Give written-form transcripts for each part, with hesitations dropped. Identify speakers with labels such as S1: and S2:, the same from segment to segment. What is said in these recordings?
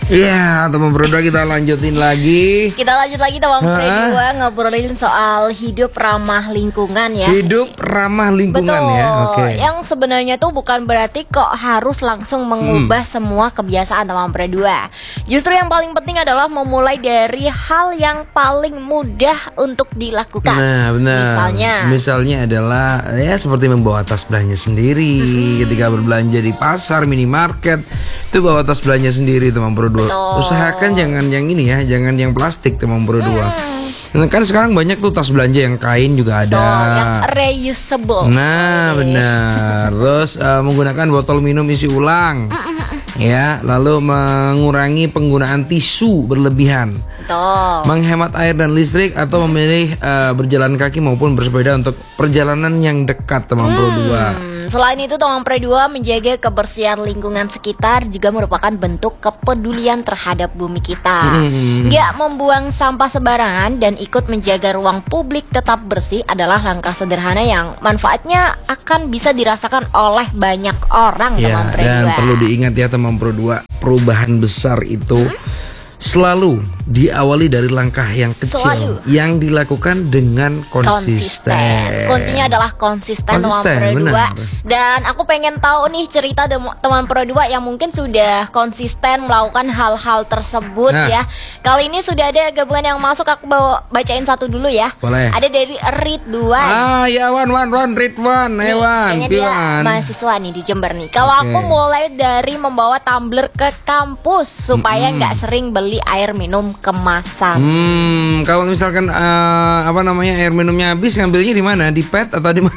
S1: Iya, teman berdua kita lanjutin lagi.
S2: Kita lanjut lagi teman berdua ngobrolin soal hidup ramah lingkungan ya.
S1: Hidup ramah lingkungan.
S2: Betul.
S1: Ya. Oke.
S2: Yang sebenarnya tuh bukan berarti kok harus langsung mengubah semua kebiasaan teman berdua. Justru yang paling penting adalah memulai dari hal yang paling mudah untuk dilakukan.
S1: Nah, benar. Misalnya adalah ya seperti membawa tas belanja sendiri. Ketika berbelanja di pasar, minimarket, itu bawa tas belanja sendiri teman berdua. Usahakan jangan yang ini ya, jangan yang plastik teman berdua. Nah, kan sekarang banyak tuh tas belanja yang kain juga ada.
S2: Yang reusable.
S1: Nah, benar. Terus menggunakan botol minum isi ulang. Ya, lalu mengurangi penggunaan tisu berlebihan.
S2: Betul.
S1: Menghemat air dan listrik atau memilih berjalan kaki maupun bersepeda untuk perjalanan yang dekat teman berdua.
S2: Selain itu teman berdua menjaga kebersihan lingkungan sekitar juga merupakan bentuk kepedulian terhadap bumi kita. Nggak membuang sampah sembarangan dan ikut menjaga ruang publik tetap bersih adalah langkah sederhana yang manfaatnya akan bisa dirasakan oleh banyak orang teman berdua.
S1: Dan perlu diingat ya teman berdua, perubahan besar itu selalu diawali dari langkah yang kecil yang dilakukan dengan konsisten.
S2: Kuncinya adalah konsisten teman berdua. Dan aku pengen tahu nih cerita teman berdua yang mungkin sudah konsisten melakukan hal-hal tersebut ya. Kali ini sudah ada gabungan yang masuk, aku bacain satu dulu ya.
S1: Boleh.
S2: Ada dari Ridwan.
S1: Ya Wan Ridwan,
S2: kayaknya dia mahasiswa nih di Jember nih. Kalau aku mulai dari membawa tumbler ke kampus supaya nggak sering beli air minum kemasan.
S1: Kalau misalkan air minumnya habis, ngambilnya di mana? Di pet atau di mana?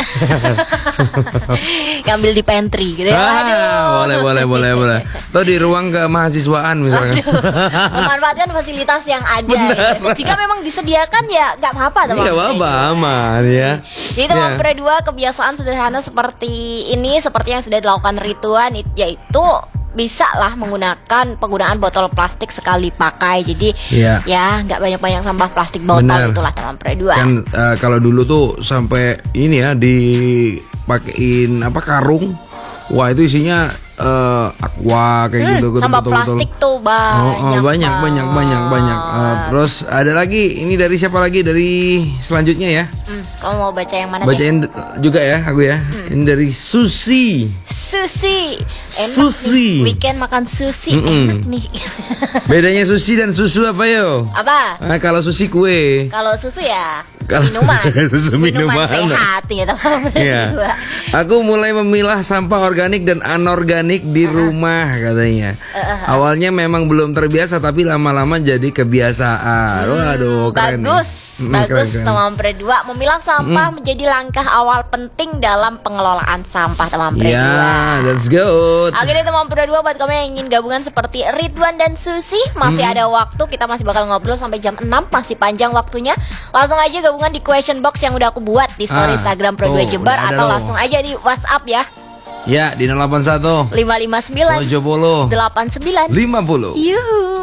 S2: Ngambil di pantry gitu ya.
S1: Boleh. Atau di ruang kemahasiswaan misalkan.
S2: Memanfaatkan fasilitas yang ada. Ya. Jika memang disediakan ya nggak apa-apa teman.
S1: Nggak apa-apa, aman ya.
S2: Jadi teman berdua kebiasaan sederhana seperti ini, seperti yang sudah dilakukan Ridwan, yaitu bisa lah penggunaan botol plastik sekali pakai. Jadi ya nggak banyak-banyak sampah plastik botol. Itulah teman berdua.
S1: Kan kalau dulu tuh sampai ini ya dipakein karung. Wah, itu isinya aqua kayak gitu.
S2: Sampah plastik tuh banyak.
S1: Terus ada lagi, ini dari siapa lagi? Dari selanjutnya ya.
S2: Kamu mau baca yang mana?
S1: Bacain juga ya aku ya. Ini dari Susi.
S2: Enak nih. Weekend makan sushi enak nih.
S1: Bedanya sushi dan susu apa yo?
S2: Apa?
S1: Kalau sushi kue.
S2: Kalau susu ya minuman. Minuman sehat ya teman-teman.
S1: Ya. Aku mulai memilah sampah organik dan anorganik di rumah katanya. Awalnya memang belum terbiasa tapi lama-lama jadi kebiasaan. Waduh, keren.
S2: Bagus teman berdua. Memilah sampah menjadi langkah awal penting dalam pengelolaan sampah teman berdua.
S1: That's good.
S2: Oke deh teman berdua, buat kamu yang ingin gabungan seperti Ridwan dan Susi, masih ada waktu. Kita masih bakal ngobrol sampai jam 6, masih panjang waktunya. Langsung aja gabungan di question box yang udah aku buat di story Instagram Pro2 Jember, atau langsung aja di WhatsApp ya.
S1: Ya, di 081
S2: 559
S1: 70
S2: 89
S1: 50.
S2: Yuhu.